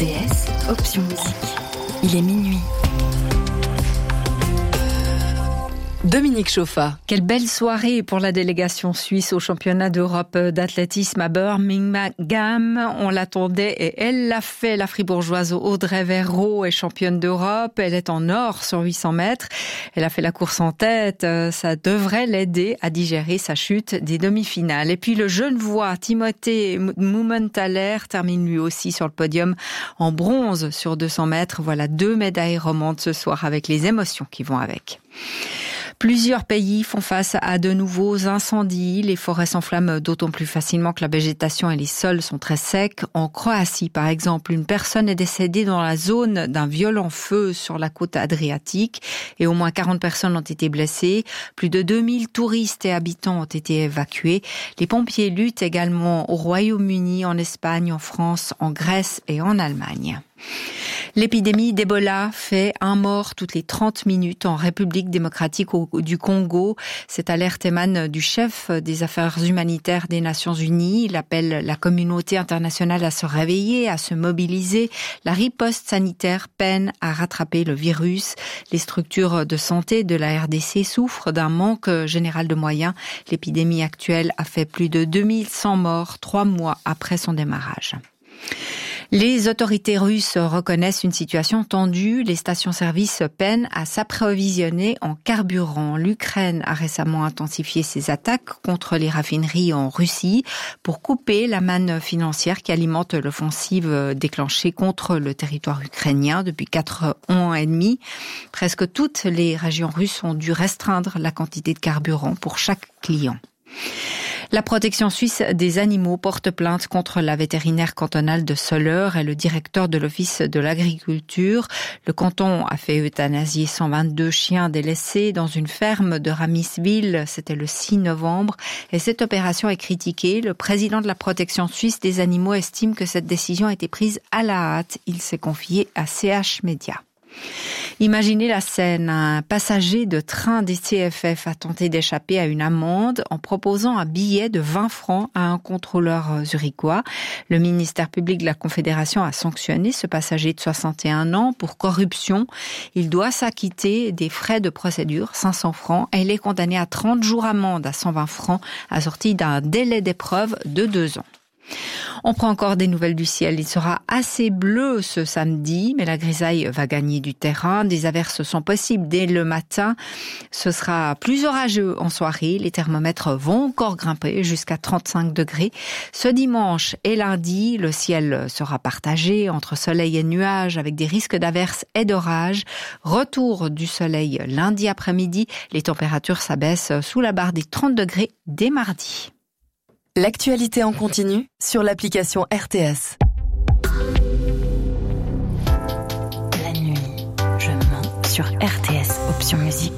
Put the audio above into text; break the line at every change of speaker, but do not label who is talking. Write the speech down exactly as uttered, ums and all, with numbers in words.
T S, option musique. Il est minuit. Dominique Chauffa.
Quelle belle soirée pour la délégation suisse au championnat d'Europe d'athlétisme à Birmingham. On l'attendait et elle l'a fait. La fribourgeoise Audrey Verreaux est championne d'Europe. Elle est en or sur huit cents mètres. Elle a fait la course en tête. Ça devrait l'aider à digérer sa chute des demi-finales. Et puis le Genevois Timothée Mumenthaler termine lui aussi sur le podium en bronze sur deux cents mètres. Voilà deux médailles remontent ce soir avec les émotions qui vont avec. Plusieurs pays font face à de nouveaux incendies. Les forêts s'enflamment d'autant plus facilement que la végétation et les sols sont très secs. En Croatie, par exemple, une personne est décédée dans la zone d'un violent feu sur la côte adriatique et au moins quarante personnes ont été blessées. Plus de deux mille touristes et habitants ont été évacués. Les pompiers luttent également au Royaume-Uni, en Espagne, en France, en Grèce et en Allemagne. L'épidémie d'Ebola fait un mort toutes les trente minutes en République démocratique du Congo. Cette alerte émane du chef des affaires humanitaires des Nations Unies. Il appelle la communauté internationale à se réveiller, à se mobiliser. La riposte sanitaire peine à rattraper le virus. Les structures de santé de la R D C souffrent d'un manque général de moyens. L'épidémie actuelle a fait plus de deux mille cent morts trois mois après son démarrage. Les autorités russes reconnaissent une situation tendue. Les stations-service peinent à s'approvisionner en carburant. L'Ukraine a récemment intensifié ses attaques contre les raffineries en Russie pour couper la manne financière qui alimente l'offensive déclenchée contre le territoire ukrainien depuis quatre ans et demi. Presque toutes les régions russes ont dû restreindre la quantité de carburant pour chaque client. La protection suisse des animaux porte plainte contre la vétérinaire cantonale de Soleure et le directeur de l'office de l'agriculture. Le canton a fait euthanasier cent vingt-deux chiens délaissés dans une ferme de Ramisville. C'était le six novembre. Et cette opération est critiquée. Le président de la protection suisse des animaux estime que cette décision a été prise à la hâte. Il s'est confié à C H Media. Imaginez la scène, un passager de train des C F F a tenté d'échapper à une amende en proposant un billet de vingt francs à un contrôleur zurichois. Le ministère public de la Confédération a sanctionné ce passager de soixante et un ans pour corruption. Il doit s'acquitter des frais de procédure, cinq cents francs, et il est condamné à trente jours amende à cent vingt francs, assorti d'un délai d'épreuve de deux ans. On prend encore des nouvelles du ciel. Il sera assez bleu ce samedi, mais la grisaille va gagner du terrain. Des averses sont possibles dès le matin. Ce sera plus orageux en soirée. Les thermomètres vont encore grimper jusqu'à trente-cinq degrés. Ce dimanche et lundi, le ciel sera partagé entre soleil et nuages avec des risques d'averses et d'orages. Retour du soleil lundi après-midi. Les températures s'abaissent sous la barre des trente degrés dès mardi.
L'actualité en continu sur l'application R T S. La nuit, je mens sur R T S, option musique.